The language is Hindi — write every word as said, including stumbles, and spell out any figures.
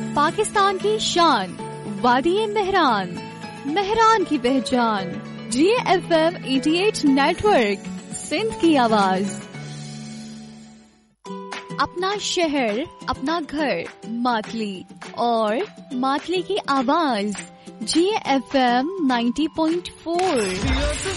पाकिस्तान की शान, वादी मेहरान, मेहरान की पहचान, जी एफ एम अठासी नेटवर्क, सिंध की आवाज। अपना शहर, अपना घर, मातली और मातली की आवाज, जी एफ एम नब्बे पॉइंट चार।